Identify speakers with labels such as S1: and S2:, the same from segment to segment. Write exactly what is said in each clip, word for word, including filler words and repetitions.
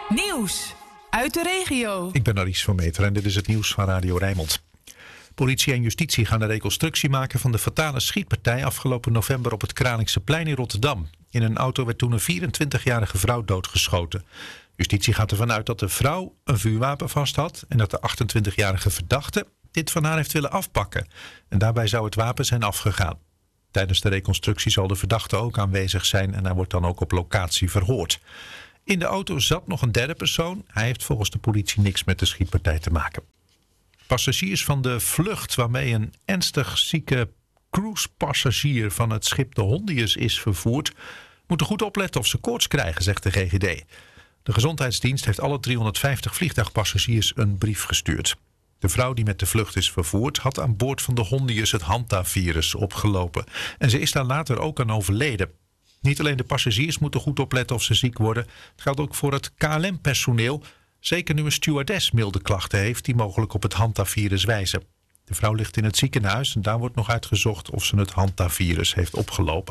S1: Nieuws uit de regio.
S2: Ik ben Aries van Meter en dit is het nieuws van Radio Rijnmond. Politie en justitie gaan een reconstructie maken van de fatale schietpartij afgelopen november op het Kralingseplein in Rotterdam. In een auto werd toen een vierentwintigjarige vrouw doodgeschoten. Justitie gaat ervan uit dat de vrouw een vuurwapen vast had en dat de achtentwintigjarige verdachte dit van haar heeft willen afpakken. En daarbij zou het wapen zijn afgegaan. Tijdens de reconstructie zal de verdachte ook aanwezig zijn en hij wordt dan ook op locatie verhoord. In de auto zat nog een derde persoon. Hij heeft volgens de politie niks met de schietpartij te maken. Passagiers van de vlucht waarmee een ernstig zieke cruisepassagier van het schip de Hondius is vervoerd, moeten goed opletten of ze koorts krijgen, zegt de G G D. De gezondheidsdienst heeft alle driehonderdvijftig vliegtuigpassagiers een brief gestuurd. De vrouw die met de vlucht is vervoerd had aan boord van de Hondius het Hanta-virus opgelopen. En ze is daar later ook aan overleden. Niet alleen de passagiers moeten goed opletten of ze ziek worden. Het geldt ook voor het K L M-personeel. Zeker nu een stewardess milde klachten heeft die mogelijk op het Hanta-virus wijzen. De vrouw ligt in het ziekenhuis en daar wordt nog uitgezocht of ze het Hanta-virus heeft opgelopen.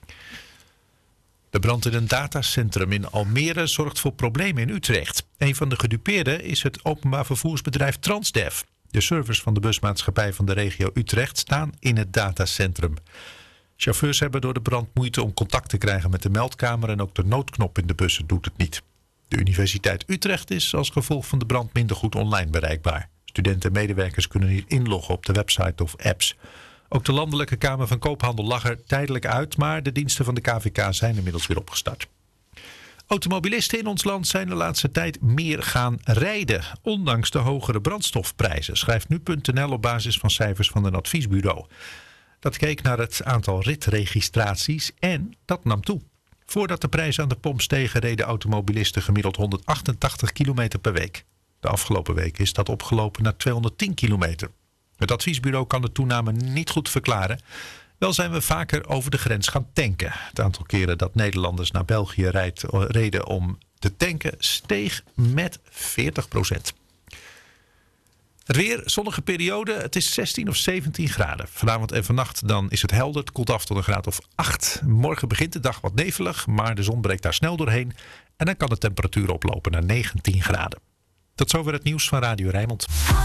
S2: De brand in een datacentrum in Almere zorgt voor problemen in Utrecht. Een van de gedupeerden is het openbaar vervoersbedrijf Transdev. De servers van de busmaatschappij van de regio Utrecht staan in het datacentrum. Chauffeurs hebben door de brand moeite om contact te krijgen met de meldkamer en ook de noodknop in de bussen doet het niet. De Universiteit Utrecht is als gevolg van de brand minder goed online bereikbaar. Studenten en medewerkers kunnen niet inloggen op de website of apps. Ook de Landelijke Kamer van Koophandel lag er tijdelijk uit, maar de diensten van de K V K zijn inmiddels weer opgestart. Automobilisten in ons land zijn de laatste tijd meer gaan rijden, ondanks de hogere brandstofprijzen, schrijft nu punt n l op basis van cijfers van een adviesbureau. Dat keek naar het aantal ritregistraties en dat nam toe. Voordat de prijzen aan de pomp stegen, reden automobilisten gemiddeld honderdachtentachtig kilometer per week. De afgelopen week is dat opgelopen naar tweehonderdtien kilometer. Het adviesbureau kan de toename niet goed verklaren. Wel zijn we vaker over de grens gaan tanken. Het aantal keren dat Nederlanders naar België rijdt, reden om te tanken steeg met veertig procent. Het weer, zonnige periode, het is zestien of zeventien graden. Vanavond en vannacht dan is het helder, het koelt af tot een graad of acht. Morgen begint de dag wat nevelig, maar de zon breekt daar snel doorheen. En dan kan de temperatuur oplopen naar negentien graden. Tot zover het nieuws van Radio Rijnmond.